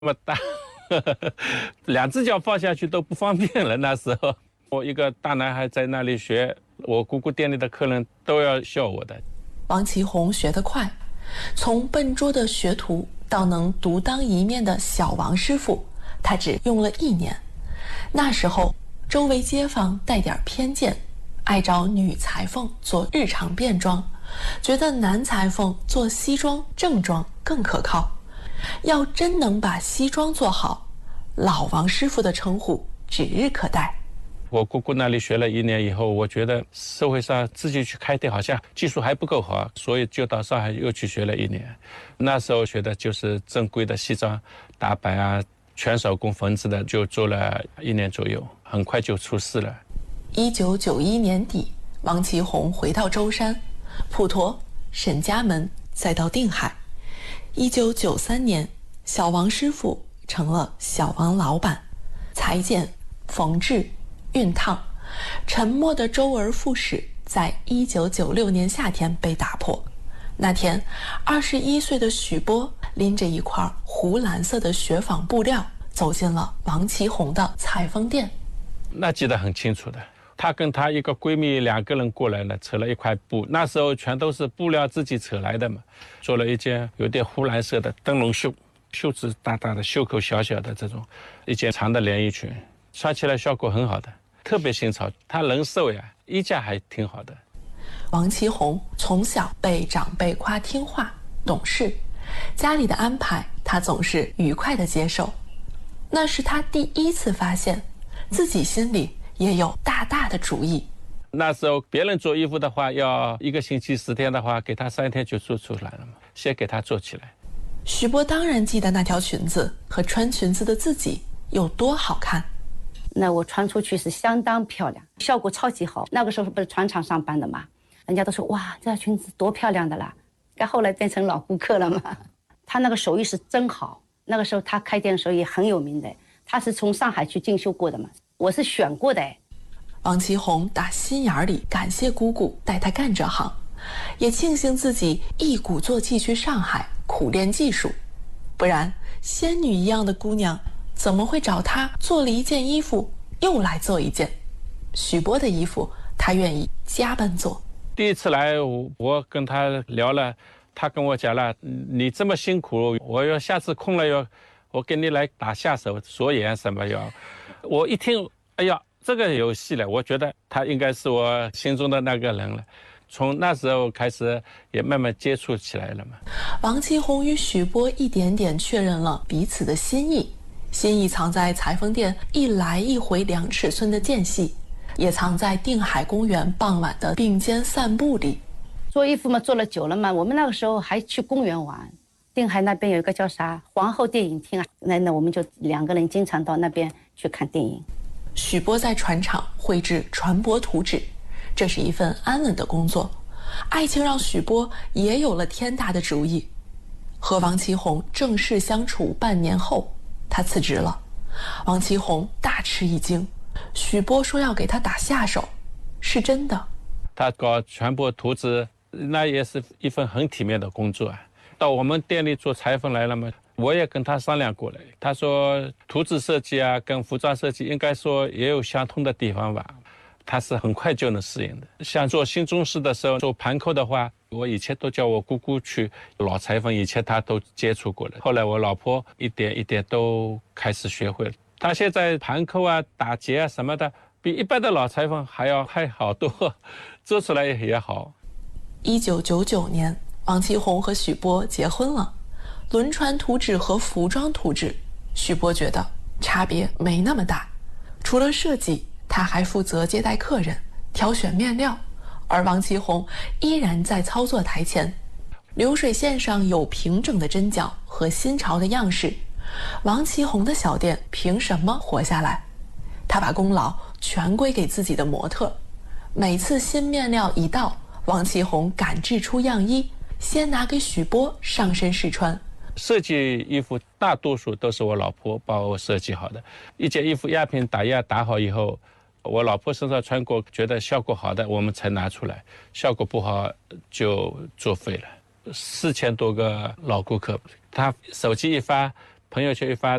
那么大，两只脚放下去都不方便了。那时候我一个大男孩在那里学，我姑姑店里的客人都要笑我的。 王其宏学得快，从笨拙的学徒到能独当一面的小王师傅，他只用了1年。那时候周围街坊带点偏见，爱找女裁缝做日常便装，觉得男裁缝做西装正装更可靠。要真能把西装做好，老王师傅的称呼指日可待。 我姑姑那里学了1年以后，我觉得社会上自己去开店好像技术还不够好，所以就到上海又去学了1年。那时候学的就是正规的西装打版啊，全手工缝制的，就做了1年左右，很快就出师了。 1991年底，王其宏回到舟山、普陀、沈家门，再到定海。1993年，小王师傅成了小王老板，裁剪、缝制、熨烫，沉默的周而复始，在1996年夏天被打破。那天，21岁的许波拎着一块湖蓝色的雪纺布料，走进了王其宏的裁缝店。 那记得很清楚的。她跟她一个闺蜜2个人过来了，扯了一块布，那时候全都是布料自己扯来的嘛，做了一件有点湖蓝色的灯笼袖，袖子大大的，袖口小小的这种一件长的连衣裙，穿起来效果很好的，特别新潮。她人瘦呀，衣架还挺好的。 王其宏从小被长辈夸听话懂事，家里的安排他总是愉快地接受。那是他第1次发现自己心里也有大大的主意。 那时候别人做衣服的话，要1个星期10天的话，给他3天就做出来了嘛，先给他做起来。 许波当然记得那条裙子和穿裙子的自己有多好看。 那我穿出去是相当漂亮，效果超级好。那个时候不是船厂上班的嘛，人家都说哇，这条裙子多漂亮的啦。但后来变成老顾客了嘛。他那个手艺是真好，那个时候他开店的时候也很有名的，他是从上海去进修过的嘛，我是选过的。 王其宏打心眼里感谢姑姑带他干这行，也庆幸自己一鼓作气去上海苦练技术，不然仙女一样的姑娘怎么会找他做了1件衣服又来做1件？许波的衣服他愿意加班做。 第1次来我跟他聊了，他跟我讲了，你这么辛苦，我要下次空了我给你来打下手锁眼什么要。我一听，哎呀，这个有戏了，我觉得他应该是我心中的那个人了。从那时候开始也慢慢接触起来了嘛。 王其宏与许波一点点确认了彼此的心意，心意藏在裁缝店一来一回2尺寸的间隙，也藏在定海公园傍晚的并肩散步里。 做衣服嘛，做了久了嘛，我们那个时候还去公园玩。定海那边有一个叫啥皇后电影厅啊，那我们就2个人经常到那边去看电影。 许波在船厂绘制船舶图纸，这是一份安稳的工作。爱情让许波也有了天大的主意。和王其宏正式相处半年后，他辞职了。王其宏大吃一惊，许波说要给他打下手，是真的。 他搞船舶图纸，那也是一份很体面的工作啊。到我们店里做裁缝来了嘛，我也跟他商量过了，他说图纸设计啊跟服装设计应该说也有相通的地方吧，他是很快就能适应的。像做新中式的时候，做盘扣的话，我以前都叫我姑姑去，老裁缝以前他都接触过了，后来我老婆一点一点都开始学会了。他现在盘扣啊打结啊什么的比一般的老裁缝还要快好多，做出来也好。 1999年王其宏和许波结婚了。轮船图纸和服装图纸，许波觉得差别没那么大。除了设计，他还负责接待客人、挑选面料，而王其宏依然在操作台前。流水线上有平整的针脚和新潮的样式，王其宏的小店凭什么活下来？他把功劳全归给自己的模特。每次新面料一到，王其宏赶制出样衣，先拿给许波上身试穿。 设计衣服大多数都是我老婆帮我设计好的，一件衣服压片打样打好以后，我老婆身上穿过觉得效果好的我们才拿出来，效果不好就作废了。4000多个老顾客，他手机一发朋友圈一发，